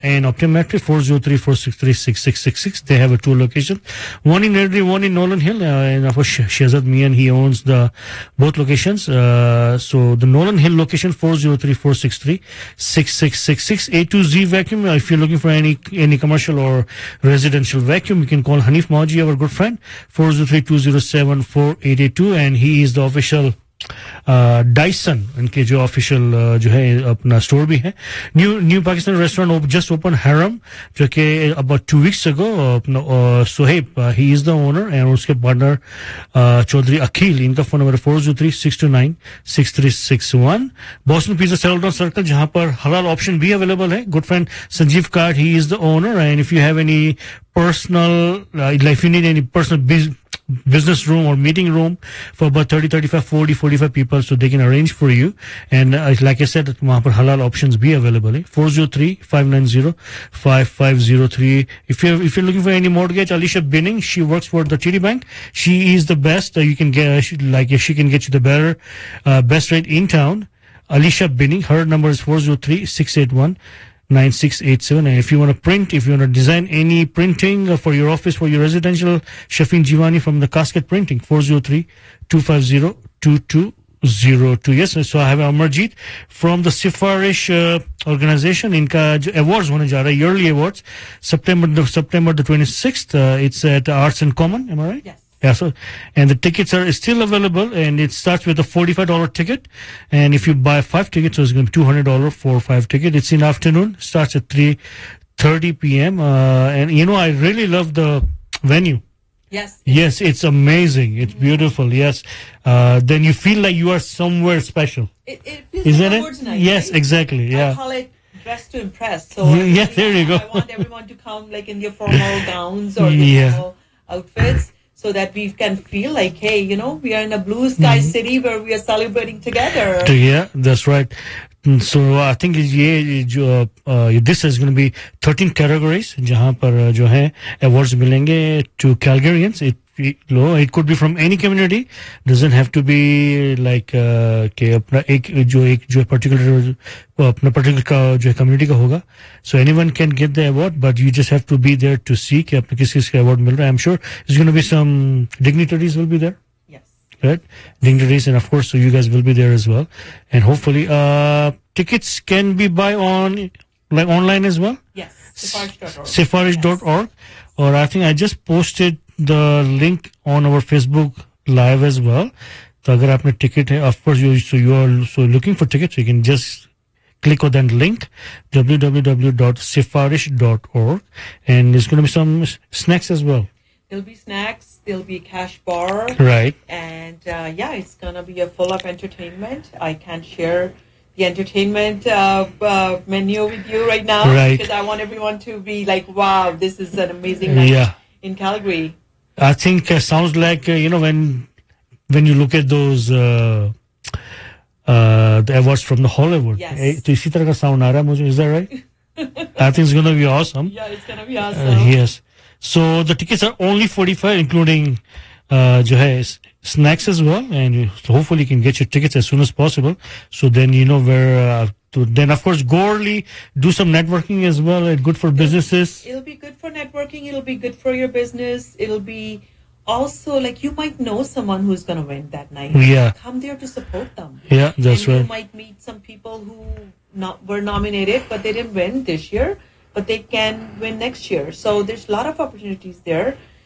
and Optometry 403-463-6666. They have a two locations, one in Airdrie, one in Nolan Hill, and of course Shehzad Mian, he owns the both locations. So the Nolan Hill location 403-463-6666. A2Z Vacuum. If you're looking for any commercial or residential vacuum, you can call Hanif Maji, our good friend, 403-207-4882, and he is the official Dyson इनके जो official जो है अपना store भी है new Pakistan restaurant just open harem जो कि about 2 weeks ago अपना Sohaib he is the owner and उसके पार्टनर चौधरी अखिल इनका phone number 403-629-6361 Boston pizza Seldon circle जहां पर हलाल ऑप्शन भी अवेलेबल है good friend Sanjeev card he is the owner and if you have any personal like if you need any personal business room or meeting room for about 30 35 40 45 people so they can arrange for you and like I said wahan par halal options be available 403-590-5503 if you're looking for any mortgage Alicia Binning she works for the TD Bank she is the best you can get she can get you the better best rate in town Alicia Binning her number is 403-681-9687 and if you want to print if you want to design any printing for your office for your residential Shafin Jivani from the casket printing 403-250-2202 yes so I have Amarjeet from the Sifarish organization inka jo awards hone ja raha hai yearly awards September the 26th it's at Arts and Common am I right yes Yeah, so and the tickets are still available, and it starts with a $45 ticket, and if you buy 5 tickets, so it's going to be $200 for 5 tickets. It's in afternoon, starts at 3:30 p.m. And you know, I really love the venue. Yes, it's amazing. It's beautiful. Yes, then you feel like you are somewhere special. It feels Isn't like it? night, Yes, right? exactly. Yeah. I call it dress to impress. So yeah, there you go. I want everyone to come like in their formal gowns or formal outfits. So that we can feel like, hey, you know, we are in a blue sky city where we are celebrating together. Yeah, that's right. So I think this is going to be 13 categories जहाँ पर जो है awards मिलेंगे to Calgarians. It could be from any community. Doesn't have to be like कि अपना एक जो particular अपना particular का जो community का होगा. So anyone can get the award, but you just have to be there to see कि अपने किस का award मिल रहा है. I'm sure there's going to be some dignitaries will be there. Yes. Right? Dignitaries and of course so you guys will be there as well. And hopefully tickets can be buy online as well. Yes. Sifarish.org. Sifarish.org. Or I think I just posted the link on our Facebook live as well. So agar aapne ticket hai, of course you are looking for tickets, you can just click on that link www.sifarish.org and there's going to be some snacks as well. There'll be snacks, there'll be cash bar. Right. And it's going to be a full of entertainment. I can't share the entertainment menu with you right now because I want everyone to be like, wow, this is an amazing night in Calgary. I think sounds like you know when you look at those the awards from the Hollywood. Yes. तो इसी तरह का sound आ रहा है मुझे. Is that right? I think it's going to be awesome. Yeah, it's going to be awesome. Yes. So the tickets are only $45, including जो है snacks as well, and hopefully you can get your tickets as soon as possible. So then you know where. Then of course go early, do some networking as well. It's good for businesses. It'll be good for networking. It'll be good for your business. It'll be also like you might know someone who's going to win that night. Yeah. Come there to support them. Yeah, that's right. You might meet some people who were nominated but they didn't win this year, but they can win next year. So there's a lot of opportunities there,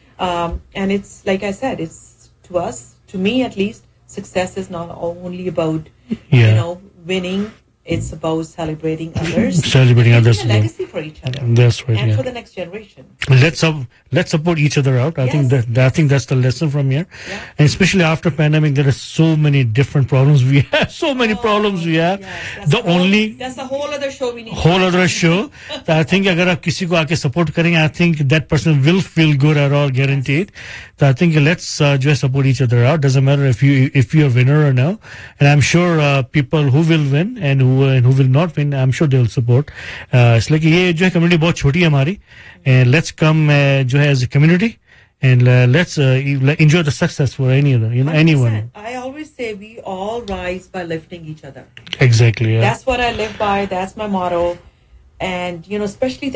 and it's like I said, it's to us, to me at least, success is not only about winning. It's about celebrating others. Celebrating others. A legacy for each other. That's right. And for the next generation. Let's support each other out. I think that's the lesson from here. Yeah. And especially after pandemic, there are so many different problems we have. So many problems we have. Yes, that's a whole other show we need. Whole other show. So I think अगर आप किसी को आके support करेंगे, I think that person will feel good at all, guaranteed. So I think let's just support each other out. Doesn't matter if you're a winner or no. And I'm sure people who will win and who will not win, I'm sure they will support. इसलिए कि ये जो है community बहुत छोटी है हमारी, and let's come जो है as a community and let's enjoy the success for anyone. 100%. I always say we all rise by lifting each other. Exactly. Yeah. That's what I live by. That's my motto. and especially